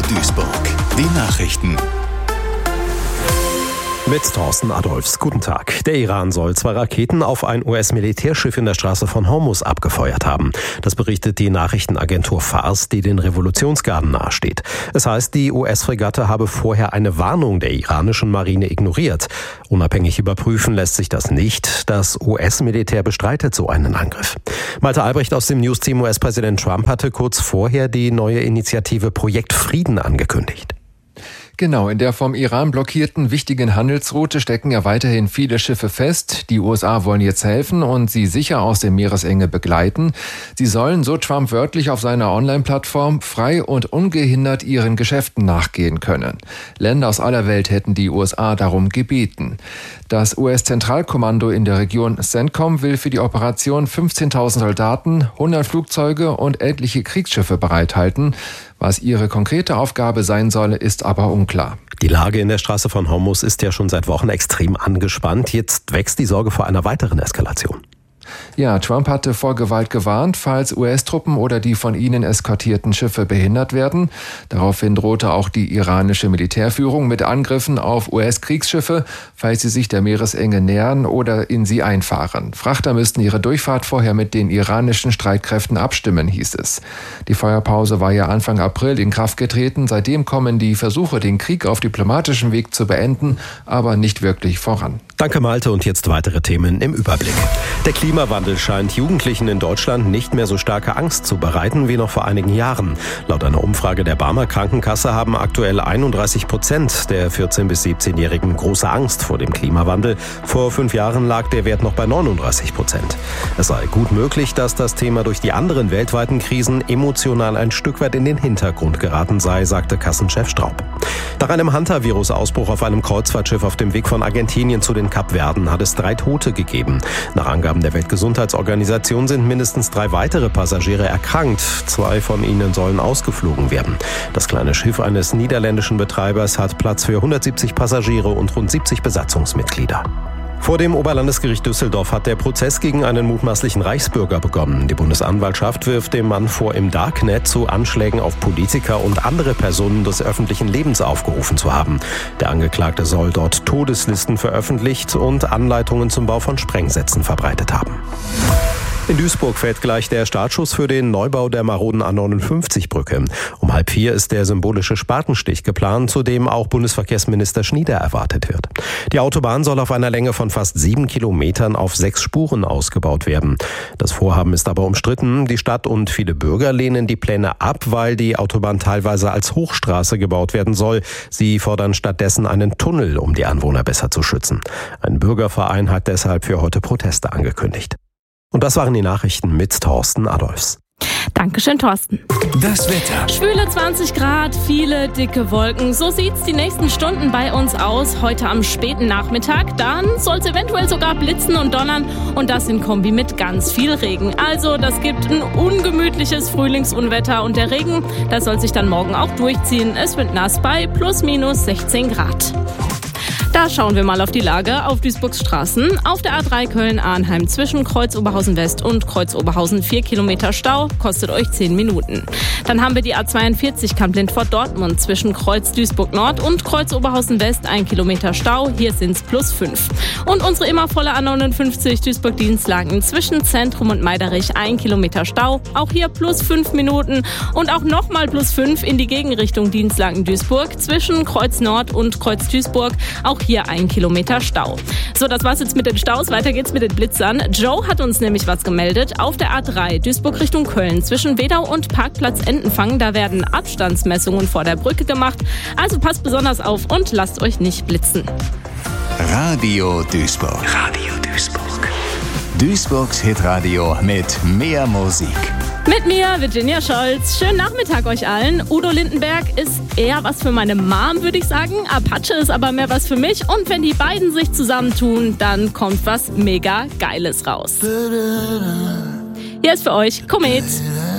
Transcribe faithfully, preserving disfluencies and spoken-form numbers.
Duisburg. Die Nachrichten. Mit Thorsten Adolfs. Guten Tag. Der Iran soll zwei Raketen auf ein U S-Militärschiff in der Straße von Hormuz abgefeuert haben. Das berichtet die Nachrichtenagentur Fars, die den Revolutionsgarden nahesteht. Es heißt, die U S-Fregatte habe vorher eine Warnung der iranischen Marine ignoriert. Unabhängig überprüfen lässt sich das nicht. Das U S-Militär bestreitet so einen Angriff. Malte Albrecht aus dem News-Team. U S-Präsident Trump hatte kurz vorher die neue Initiative Projekt Frieden angekündigt. Genau, in der vom Iran blockierten wichtigen Handelsroute stecken ja weiterhin viele Schiffe fest. Die U S A wollen jetzt helfen und sie sicher aus der Meeresenge begleiten. Sie sollen, so Trump wörtlich auf seiner Online-Plattform, frei und ungehindert ihren Geschäften nachgehen können. Länder aus aller Welt hätten die U S A darum gebeten. Das U S-Zentralkommando in der Region CENTCOM will für die Operation fünfzehntausend Soldaten, hundert Flugzeuge und etliche Kriegsschiffe bereithalten. Was ihre konkrete Aufgabe sein solle, ist aber unklar. Die Lage in der Straße von Hormuz ist ja schon seit Wochen extrem angespannt. Jetzt wächst die Sorge vor einer weiteren Eskalation. Ja, Trump hatte vor Gewalt gewarnt, falls U S-Truppen oder die von ihnen eskortierten Schiffe behindert werden. Daraufhin drohte auch die iranische Militärführung mit Angriffen auf U S-Kriegsschiffe, falls sie sich der Meeresenge nähern oder in sie einfahren. Frachter müssten ihre Durchfahrt vorher mit den iranischen Streitkräften abstimmen, hieß es. Die Feuerpause war ja Anfang April in Kraft getreten. Seitdem kommen die Versuche, den Krieg auf diplomatischem Weg zu beenden, aber nicht wirklich voran. Danke, Malte. Und jetzt weitere Themen im Überblick. Der Klimawandel scheint Jugendlichen in Deutschland nicht mehr so starke Angst zu bereiten wie noch vor einigen Jahren. Laut einer Umfrage der Barmer Krankenkasse haben aktuell einunddreißig Prozent der vierzehn- bis siebzehnjährigen große Angst vor dem Klimawandel. Vor fünf Jahren lag der Wert noch bei neununddreißig Prozent. Es sei gut möglich, dass das Thema durch die anderen weltweiten Krisen emotional ein Stück weit in den Hintergrund geraten sei, sagte Kassenchef Straub. Nach einem Hantavirus-Ausbruch auf einem Kreuzfahrtschiff auf dem Weg von Argentinien zu den Kapverden hat es drei Tote gegeben. Nach Angaben der Weltgesundheitsorganisation sind mindestens drei weitere Passagiere erkrankt. Zwei von ihnen sollen ausgeflogen werden. Das kleine Schiff eines niederländischen Betreibers hat Platz für hundertsiebzig Passagiere und rund siebzig Besatzungsmitglieder. Vor dem Oberlandesgericht Düsseldorf hat der Prozess gegen einen mutmaßlichen Reichsbürger begonnen. Die Bundesanwaltschaft wirft dem Mann vor, im Darknet zu Anschlägen auf Politiker und andere Personen des öffentlichen Lebens aufgerufen zu haben. Der Angeklagte soll dort Todeslisten veröffentlicht und Anleitungen zum Bau von Sprengsätzen verbreitet haben. In Duisburg fällt gleich der Startschuss für den Neubau der maroden A neunundfünfzig-Brücke. Um halb vier ist der symbolische Spatenstich geplant, zu dem auch Bundesverkehrsminister Schnieder erwartet wird. Die Autobahn soll auf einer Länge von fast sieben Kilometern auf sechs Spuren ausgebaut werden. Das Vorhaben ist aber umstritten. Die Stadt und viele Bürger lehnen die Pläne ab, weil die Autobahn teilweise als Hochstraße gebaut werden soll. Sie fordern stattdessen einen Tunnel, um die Anwohner besser zu schützen. Ein Bürgerverein hat deshalb für heute Proteste angekündigt. Und das waren die Nachrichten mit Thorsten Adolfs. Dankeschön, Thorsten. Das Wetter. Schwüle zwanzig Grad, viele dicke Wolken. So sieht's die nächsten Stunden bei uns aus. Heute am späten Nachmittag. Dann soll's eventuell sogar blitzen und donnern. Und das in Kombi mit ganz viel Regen. Also, das gibt ein ungemütliches Frühlingsunwetter. Und der Regen, das soll sich dann morgen auch durchziehen. Es wird nass bei plus minus sechzehn Grad. Da schauen wir mal auf die Lage auf Duisburgs Straßen. Auf der A drei Köln-Arnheim zwischen Kreuz Oberhausen West und Kreuz Oberhausen vier Kilometer Stau, kostet euch zehn Minuten. Dann haben wir die A zweiundvierzig Kamp-Lindfort-Dortmund zwischen Kreuz Duisburg Nord und Kreuz Oberhausen West ein Kilometer Stau, hier sind's plus fünf. Und unsere immer volle A neunundfünfzig Duisburg-Dienstlaken zwischen Zentrum und Meiderich ein Kilometer Stau, auch hier plus fünf Minuten und auch nochmal plus fünf in die Gegenrichtung Dienstlaken-Duisburg zwischen Kreuz Nord und Kreuz Duisburg, auch hier ein Kilometer Stau. So, das war's jetzt mit den Staus. Weiter geht's mit den Blitzern. Joe hat uns nämlich was gemeldet. Auf der A drei Duisburg Richtung Köln zwischen Wedau und Parkplatz Entenfang, da werden Abstandsmessungen vor der Brücke gemacht. Also passt besonders auf und lasst euch nicht blitzen. Radio Duisburg. Radio Duisburg. Duisburgs Hitradio mit mehr Musik. Mit mir, Virginia Scholz. Schönen Nachmittag euch allen. Udo Lindenberg ist eher was für meine Mom, würde ich sagen. Apache ist aber mehr was für mich. Und wenn die beiden sich zusammentun, dann kommt was mega Geiles raus. Hier ist für euch Komet.